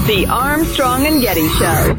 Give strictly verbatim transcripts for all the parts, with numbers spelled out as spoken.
The Armstrong and Getty Show.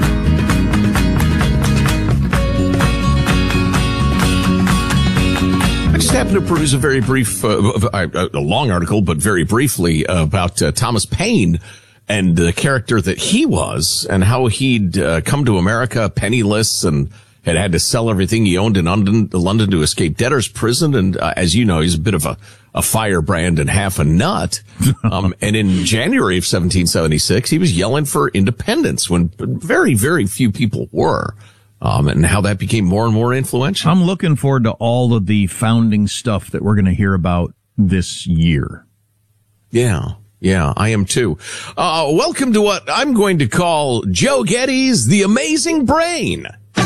I just happened to produce a very brief, uh, a long article, but very briefly about uh, Thomas Paine and the character that he was and how he'd uh, come to America penniless and had had to sell everything he owned in London, London to escape debtor's prison. And uh, as you know, he's a bit of a, a firebrand and half a nut. Um, and in January of seventeen seventy-six, he was yelling for independence when very, very few people were. Um, and how that became more and more influential. I'm looking forward to all of the founding stuff that we're going to hear about this year. Yeah. Yeah, I am too. Uh, welcome to what I'm going to call Joe Getty's The Amazing Brain.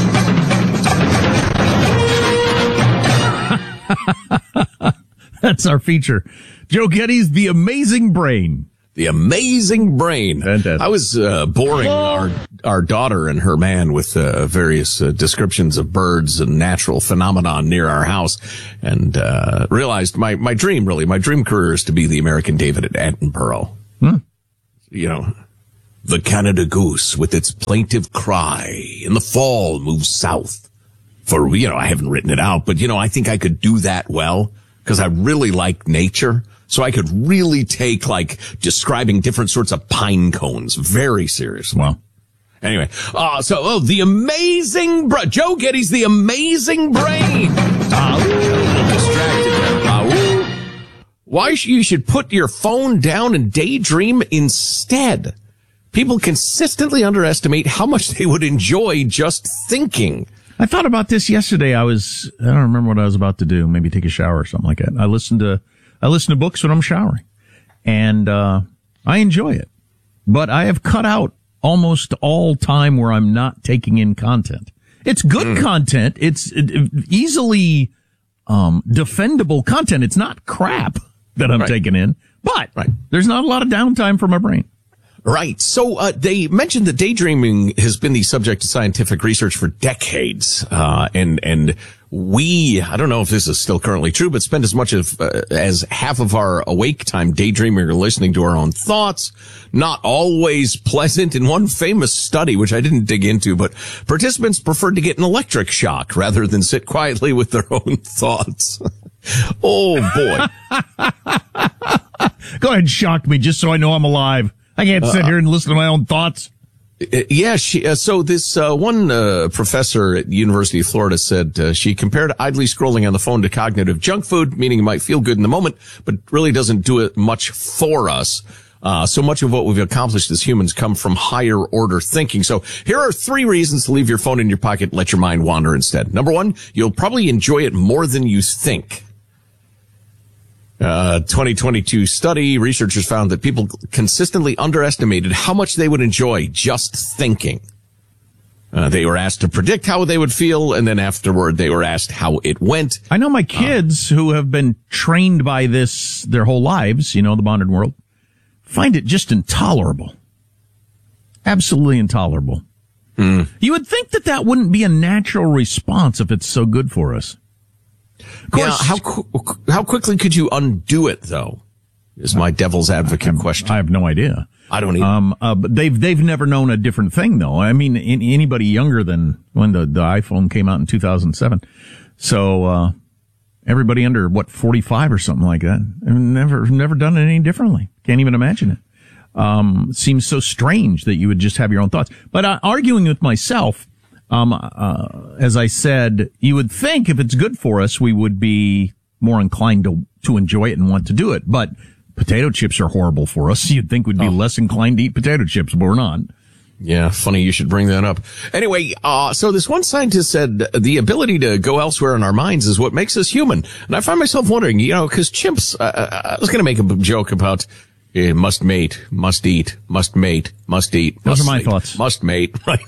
That's our feature. Joe Getty's The Amazing Brain. The Amazing Brain. Fantastic. I was uh, boring our our daughter and her man with uh, various uh, descriptions of birds and natural phenomenon near our house, and uh realized my my dream, really, my dream career is to be the American David Attenborough. Hmm. You know, the Canada goose with its plaintive cry in the fall moves south. For, you know, I haven't written it out, but, you know, I think I could do that well because I really like nature. So I could really take, like, describing different sorts of pine cones very seriously. Wow. Anyway, uh, so, oh, the amazing, bra- Joe Getty's The Amazing Brain. Ah, ooh, distracted there. Ah, ooh. Why sh- you should put your phone down and daydream instead. People consistently underestimate how much they would enjoy just thinking. I thought about this yesterday. I was, I don't remember what I was about to do. Maybe take a shower or something like that. I listened to, I listen to books when I'm showering, and uh I enjoy it. But I have cut out almost all time where I'm not taking in content. It's good mm. content. It's easily um defendable content. It's not crap that I'm right. taking in, but right. there's not a lot of downtime for my brain. Right. So uh they mentioned that daydreaming has been the subject of scientific research for decades. Uh and and we, I don't know if this is still currently true, but spend as much of, uh, as half of our awake time daydreaming or listening to our own thoughts. Not always pleasant. In one famous study, which I didn't dig into, but participants preferred to get an electric shock rather than sit quietly with their own thoughts. Oh, boy. Go ahead, shock me just so I know I'm alive. I can't sit uh, here and listen to my own thoughts. Yeah, she, uh, so this, uh, one, uh, professor at the University of Florida said, uh, she compared idly scrolling on the phone to cognitive junk food, meaning it might feel good in the moment, but really doesn't do it much for us. Uh, so much of what we've accomplished as humans come from higher order thinking. So here are three reasons to leave your phone in your pocket and let your mind wander instead. Number one, you'll probably enjoy it more than you think. Uh, twenty twenty-two study, researchers found that people consistently underestimated how much they would enjoy just thinking. Uh, they were asked to predict how they would feel, and then afterward they were asked how it went. I know my kids uh, who have been trained by this their whole lives, you know, the modern world, find it just intolerable. Absolutely intolerable. Mm. You would think that that wouldn't be a natural response if it's so good for us. Of course, yeah, how qu- how quickly could you undo it, though? Is my devil's advocate I, question. I have no idea. I don't either. Um, uh, but they've they've never known a different thing, though. I mean, in, anybody younger than when the, the iPhone came out in two thousand seven. So uh everybody under what forty-five or something like that, never never done it any differently. Can't even imagine it. Um, seems so strange that you would just have your own thoughts. But uh, arguing with myself. Um, uh, as I said, you would think if it's good for us, we would be more inclined to, to enjoy it and want to do it. But potato chips are horrible for us. You'd think we'd be oh. less inclined to eat potato chips, but we're not. Yeah, funny you should bring that up. Anyway, uh, so this one scientist said the ability to go elsewhere in our minds is what makes us human. And I find myself wondering, you know, because chimps, uh, I was going to make a joke about Uh, must mate, must eat, must mate, must eat. Those must are my mate, thoughts. Must mate, right?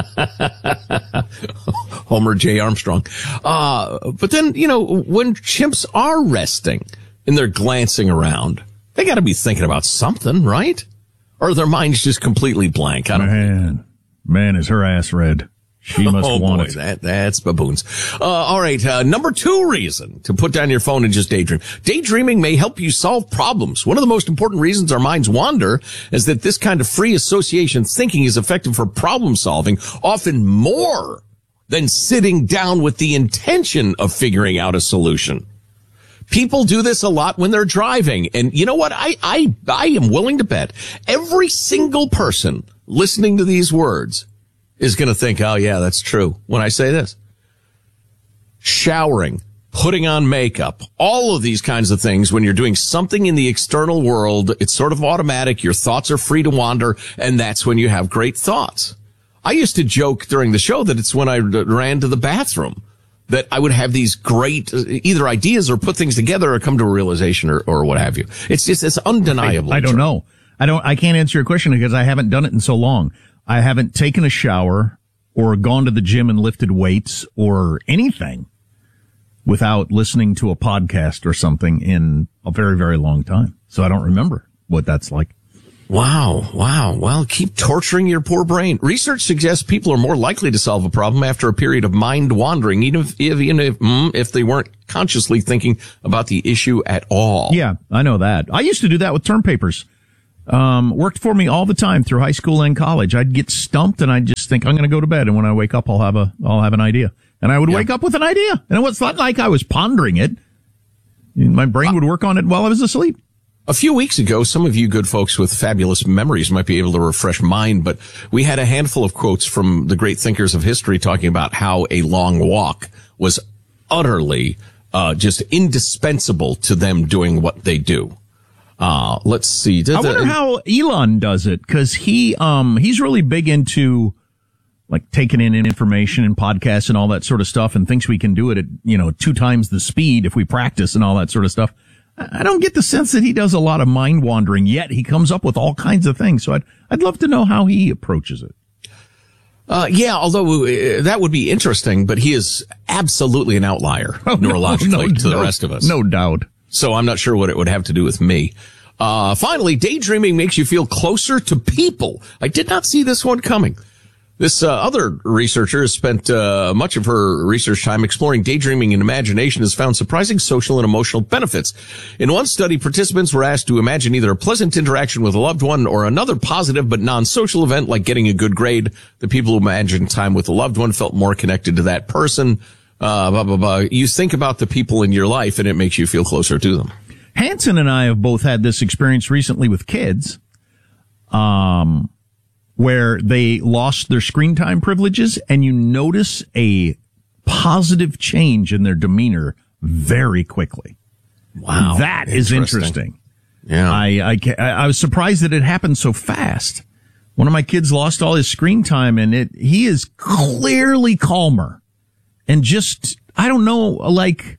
Homer J. Armstrong. Uh, but then, you know, when chimps are resting and they're glancing around, they got to be thinking about something, right? Or are their minds just completely blank? I don't Man, man, is her ass red. She must oh, want boy, it. That, that's baboons. Uh, all right. Uh, number two reason to put down your phone and just daydream. Daydreaming may help you solve problems. One of the most important reasons our minds wander is that this kind of free association thinking is effective for problem solving, often more than sitting down with the intention of figuring out a solution. People do this a lot when they're driving. And you know what? I, I, I am willing to bet every single person listening to these words is going to think, oh, yeah, that's true when I say this. Showering, putting on makeup, all of these kinds of things, when you're doing something in the external world, it's sort of automatic. Your thoughts are free to wander, and that's when you have great thoughts. I used to joke during the show that it's when I ran to the bathroom that I would have these great either ideas or put things together or come to a realization or, or what have you. It's just, it's undeniable. I, I don't know. I don't, I can't answer your question because I haven't done it in so long. I haven't taken a shower or gone to the gym and lifted weights or anything without listening to a podcast or something in a very, very long time. So I don't remember what that's like. Wow. Wow. Well, keep torturing your poor brain. Research suggests people are more likely to solve a problem after a period of mind wandering, even if, even if, if they weren't consciously thinking about the issue at all. Yeah, I know that. I used to do that with term papers. Um, worked for me all the time through high school and college. I'd get stumped and I'd just think I'm going to go to bed. And when I wake up, I'll have a, I'll have an idea. And I would yeah. wake up with an idea. And it was not like I was pondering it. My brain would work on it while I was asleep. A few weeks ago, some of you good folks with fabulous memories might be able to refresh mine, but we had a handful of quotes from the great thinkers of history talking about how a long walk was utterly, uh, just indispensable to them doing what they do. Uh, let's see. I wonder how Elon does it, because he, um, he's really big into like taking in information and podcasts and all that sort of stuff, and thinks we can do it at, you know, two times the speed if we practice and all that sort of stuff. I don't get the sense that he does a lot of mind wandering, yet he comes up with all kinds of things. So I'd, I'd love to know how he approaches it. Uh, yeah, although uh, that would be interesting, but he is absolutely an outlier oh, neurologically no, no, to the no, rest of us. No doubt. So I'm not sure what it would have to do with me. Uh, finally, daydreaming makes you feel closer to people. I did not see this one coming. This uh, other researcher has spent uh, much of her research time exploring daydreaming and imagination, has found surprising social and emotional benefits. In one study, participants were asked to imagine either a pleasant interaction with a loved one or another positive but non-social event like getting a good grade. The people who imagined time with a loved one felt more connected to that person. Uh, blah, blah, blah. You think about the people in your life and it makes you feel closer to them. Hanson and I have both had this experience recently with kids. Um... where they lost their screen time privileges, and you notice a positive change in their demeanor very quickly. Wow. That is interesting. Yeah. I, I, I was surprised that it happened so fast. One of my kids lost all his screen time, and it, he is clearly calmer and just, I don't know, like,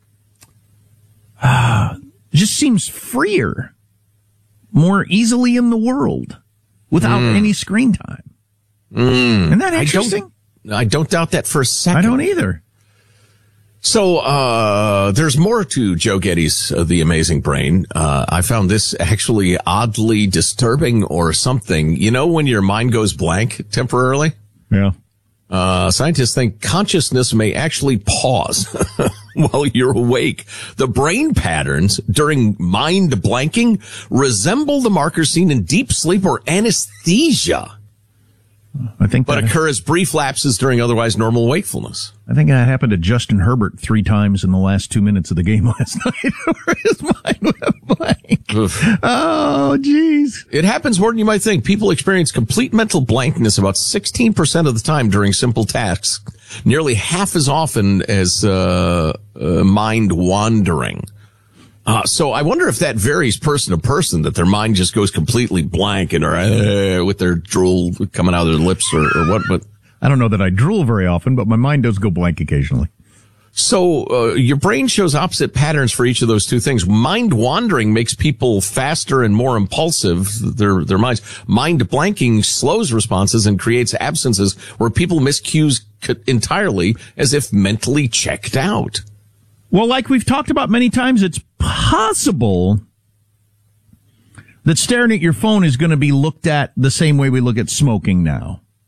uh, just seems freer, more easily in the world. Without mm. any screen time. Mm. Isn't that interesting? I don't, I don't doubt that for a second. I don't either. So, uh, there's more to Joe Getty's uh, The Amazing Brain. Uh, I found this actually oddly disturbing or something. You know when your mind goes blank temporarily? Yeah. Uh, scientists think consciousness may actually pause while you're awake. The brain patterns during mind blanking resemble the markers seen in deep sleep or anesthesia. I think, but that, occur as brief lapses during otherwise normal wakefulness. I think that happened to Justin Herbert three times in the last two minutes of the game last night, where his mind went blank. Oof. Oh, jeez. It happens more than you might think. People experience complete mental blankness about sixteen percent of the time during simple tasks, nearly half as often as uh, uh mind wandering. Uh, so I wonder if that varies person to person, that their mind just goes completely blank and are uh, with their drool coming out of their lips or, or what. But I don't know that I drool very often, but my mind does go blank occasionally. So uh, your brain shows opposite patterns for each of those two things. Mind wandering makes people faster and more impulsive, their their minds. Mind blanking slows responses and creates absences where people miss cues entirely, as if mentally checked out. Well, like we've talked about many times, it's possible that staring at your phone is going to be looked at the same way we look at smoking now.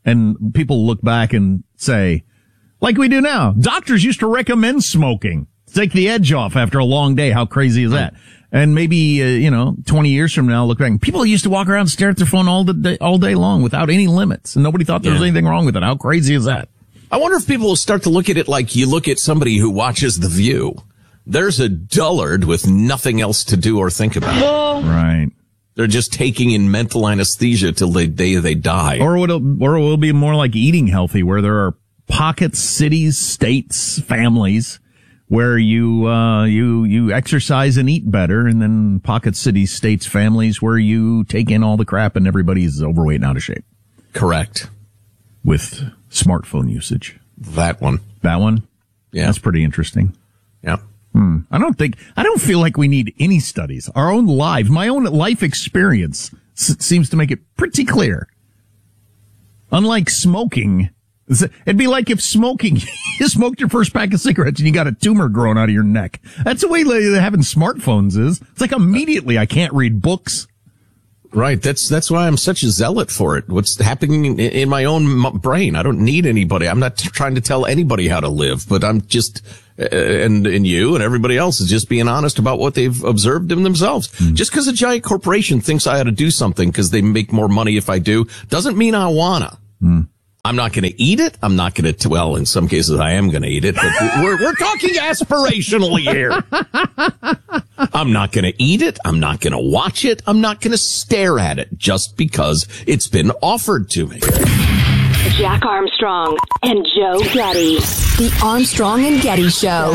And people look back and say, like we do now, doctors used to recommend smoking to take the edge off after a long day. How crazy is that? And maybe, uh, you know, twenty years from now, look back, and people used to walk around and stare at their phone all the day, all day long without any limits. And nobody thought there was Yeah. anything wrong with it. How crazy is that? I wonder if people will start to look at it like you look at somebody who watches The View. There's a dullard with nothing else to do or think about. Right. They're just taking in mental anesthesia till the day they die. Or would it, or it will be more like eating healthy, where there are pockets, cities, states, families where you, uh, you, you exercise and eat better, and then pockets, cities, states, families where you take in all the crap and everybody's overweight and out of shape. Correct. With smartphone usage. That one. That one? Yeah. That's pretty interesting. Yeah. Hmm. I don't think, I don't feel like we need any studies. Our own lives, my own life experience s- seems to make it pretty clear. Unlike smoking, it'd be like if smoking, you smoked your first pack of cigarettes and you got a tumor growing out of your neck. That's the way like, having smartphones is. It's like immediately I can't read books. Right. That's, that's why I'm such a zealot for it. What's happening in, in my own m- brain. I don't need anybody. I'm not t- trying to tell anybody how to live, but I'm just, uh, and, and you and everybody else is just being honest about what they've observed in themselves. Mm. Just because a giant corporation thinks I ought to do something because they make more money if I do, doesn't mean I wanna. Mm. I'm not going to eat it. I'm not going to, well, in some cases I am going to eat it, but we're, we're talking aspirationally here. I'm not going to eat it. I'm not going to watch it. I'm not going to stare at it just because it's been offered to me. Jack Armstrong and Joe Getty. The Armstrong and Getty Show.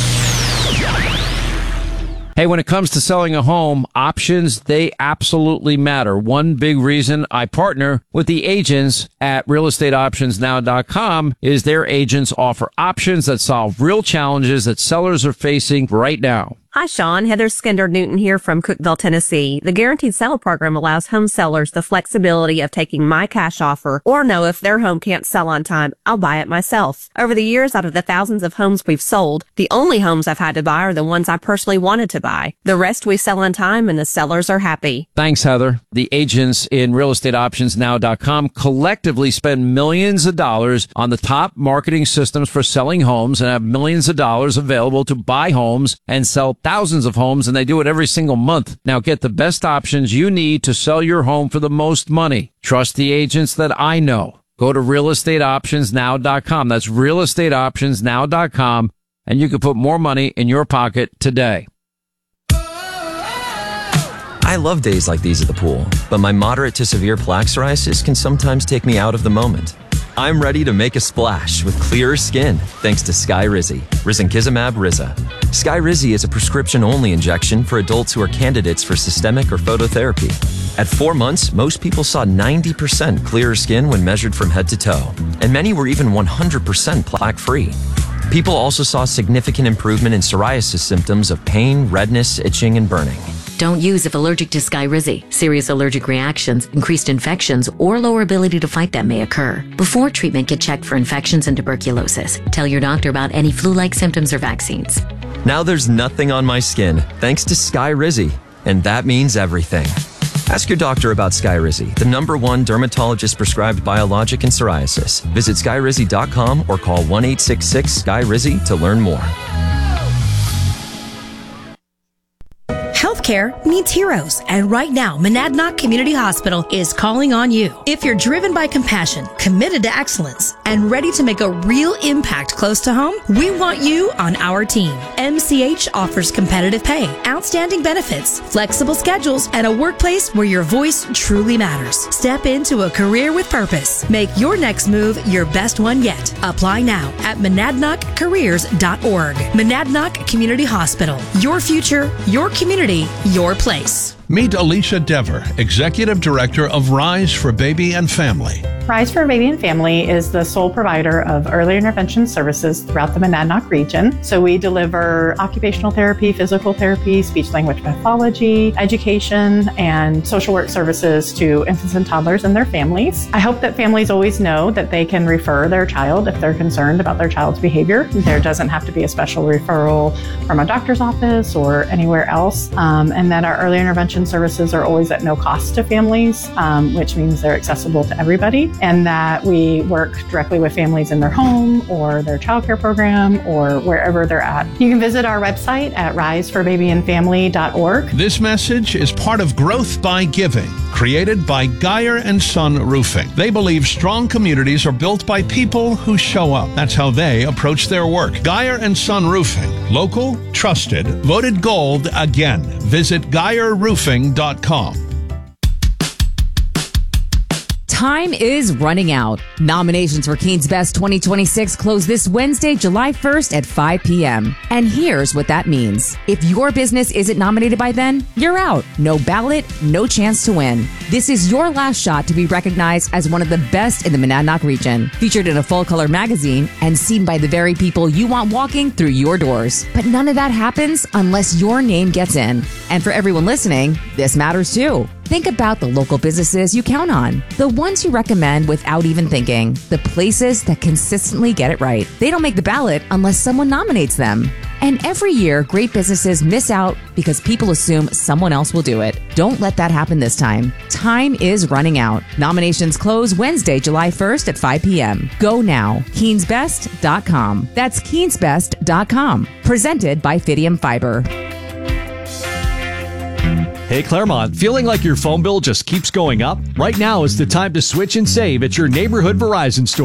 Hey, when it comes to selling a home, options, they absolutely matter. One big reason I partner with the agents at real estate options now dot com is their agents offer options that solve real challenges that sellers are facing right now. Hi, Sean. Heather Skinder Newton here from Cookeville, Tennessee. The Guaranteed Sale program allows home sellers the flexibility of taking my cash offer or know if their home can't sell on time, I'll buy it myself. Over the years, out of the thousands of homes we've sold, the only homes I've had to buy are the ones I personally wanted to buy. The rest we sell on time and the sellers are happy. Thanks, Heather. The agents in real estate options now dot com collectively spend millions of dollars on the top marketing systems for selling homes and have millions of dollars available to buy homes and sell thousands of homes, and they do it every single month. Now get the best options you need to sell your home for the most money. Trust the agents that I know. Go to real estate options now dot com. That's real estate options now dot com, and you can put more money in your pocket today. I love days like these at the pool, but my moderate to severe plaque psoriasis can sometimes take me out of the moment. I'm ready to make a splash with clearer skin thanks to Skyrizi, risankizumab Riza. Skyrizi is a prescription-only injection for adults who are candidates for systemic or phototherapy. At four months, most people saw ninety percent clearer skin when measured from head to toe, and many were even one hundred percent plaque-free. People also saw significant improvement in psoriasis symptoms of pain, redness, itching, and burning. Don't use if allergic to Skyrizi. Serious allergic reactions, increased infections, or lower ability to fight them may occur. Before treatment, get checked for infections and tuberculosis. Tell your doctor about any flu-like symptoms or vaccines. Now there's nothing on my skin thanks to Skyrizi, and that means everything. Ask your doctor about Skyrizi, the number one dermatologist-prescribed biologic in psoriasis. Visit skyrizi dot com or call one eight six six S K Y R I Z Y to learn more. Healthcare needs heroes, and right now, Monadnock Community Hospital is calling on you. If you're driven by compassion, committed to excellence, and ready to make a real impact close to home, we want you on our team. M C H offers competitive pay, outstanding benefits, flexible schedules, and a workplace where your voice truly matters. Step into a career with purpose. Make your next move your best one yet. Apply now at monadnock careers dot org. Monadnock Community Hospital. Your future, your community, your place. Meet Alicia Dever, Executive Director of Rise for Baby and Family. Rise for Baby and Family is the sole provider of early intervention services throughout the Monadnock region. So we deliver occupational therapy, physical therapy, speech-language pathology, education, and social work services to infants and toddlers and their families. I hope that families always know that they can refer their child if they're concerned about their child's behavior. There doesn't have to be a special referral from a doctor's office or anywhere else, um, and that our early intervention services are always at no cost to families, um, which means they're accessible to everybody. and that we work directly with families in their home or their childcare program or wherever they're at. You can visit our website at rise for baby and family dot org. This message is part of Growth by Giving, created by Geyer and Son Roofing. They believe strong communities are built by people who show up. That's how they approach their work. Geyer and Son Roofing. Local, trusted, voted gold again. Visit geyer roofing dot com. Time is running out. Nominations for Keen's Best twenty twenty-six close this Wednesday, July first at five p.m. And here's what that means. If your business isn't nominated by then, you're out. No ballot, no chance to win. This is your last shot to be recognized as one of the best in the Monadnock region. Featured in a full-color magazine and seen by the very people you want walking through your doors. But none of that happens unless your name gets in. And for everyone listening, this matters too. Think about the local businesses you count on, the ones you recommend without even thinking, the places that consistently get it right. They don't make the ballot unless someone nominates them. And every year, great businesses miss out because people assume someone else will do it. Don't let that happen this time. Time is running out. Nominations close Wednesday, July first at five p.m. Go now. Keens Best dot com. That's Keens Best dot com. Presented by Fidium Fiber. Hey Claremont, feeling like your phone bill just keeps going up? Right now is the time to switch and save at your neighborhood Verizon store.